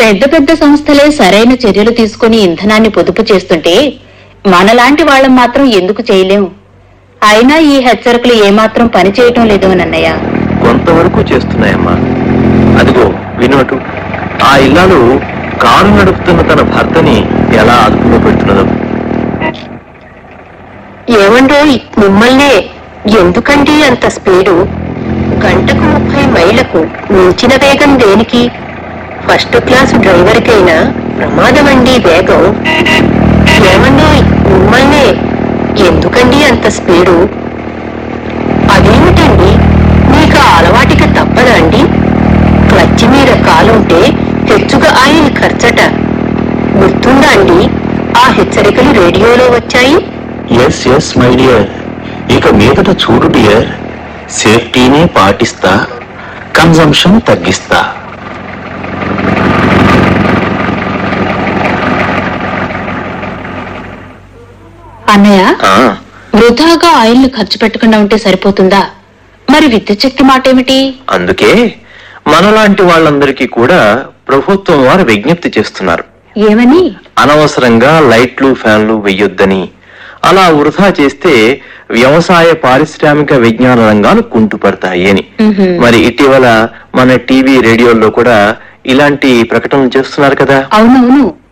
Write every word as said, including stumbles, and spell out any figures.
పెద్ద పెద్ద సంస్థలే సరైన చర్యలు తీసుకుని ఇంధనాన్ని పొదుపు చేస్తుంటే మనలాంటి వాళ్ళం మాత్రం ఎందుకు చేయలేం? అయినా ఈ హెచ్చరికలు ఏమాత్రం పనిచేయటం లేదు అన్నయ్య. కొంతవరకు చేస్తున్నాయమ్మా. అదిగో వినోటు, ఆ ఇల్లాలు కారు నడుపుతున్న తన భర్తని ఎలా అదుపులో పెడుతున్నదో. ఏమండో మిమ్మల్నే, ఎందుకండి అంత స్పీడు? గంటకు ముప్పై మైళ్లకు మించిన వేగం దేనికి? ఫస్ట్ క్లాస్ డ్రైవర్కైనా ప్రమాదమండి వేగం. ఏమండో మిమ్మల్నే, ఎందుకండి అంత స్పీడు? అదేమిటండి, మీకు అలవాటికి తప్పదా అండి? క్లచ్ మీద కాలుంటే హెచ్చుగా ఆయిల్ ఖర్చట. గుర్తుందా అండి ఆ హెచ్చరికలు రేడియోలో వచ్చాయి? ఎస్ ఎస్ మై డియర్, ఇక మీదట చూడు డియర్, సేఫ్టీనే పాటిస్తా, కన్జంప్షన్ తగ్గిస్తా. అన్నయ్య, వృధాగా ఆయిల్ ను ఖర్చు పెట్టకుండా ఉంటే సరిపోతుందా? మరి విద్యుత్ శక్తి మాట ఏమిటి? అందుకే మనలాంటి వాళ్ళందరికీ కూడా ప్రభుత్వం వారు విజ్ఞప్తి చేస్తున్నారు. ఏమని? అనవసరంగా లైట్లు ఫ్యాన్లు వెయ్యొద్దని. అలా వృధా చేస్తే వ్యవసాయ పారిశ్రామిక విజ్ఞాన రంగాలు కుంటుపడతాయి అని. మరి ఇటీవల మన టీవీ రేడియోల్లో కూడా ఇలాంటి ప్రకటనలు చేస్తున్నారు కదా. అవునవును.